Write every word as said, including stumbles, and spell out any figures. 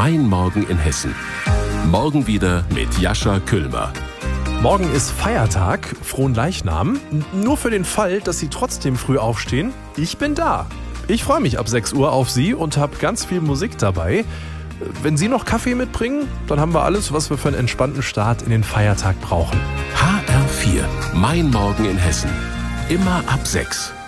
Mein Morgen in Hessen. Morgen wieder mit Jascha Küllmer. Morgen ist Feiertag, Fronleichnam. Nur für den Fall, dass Sie trotzdem früh aufstehen, ich bin da. Ich freue mich ab sechs Uhr auf Sie und habe ganz viel Musik dabei. Wenn Sie noch Kaffee mitbringen, dann haben wir alles, was wir für einen entspannten Start in den Feiertag brauchen. H R vier. Mein Morgen in Hessen. Immer ab sechs.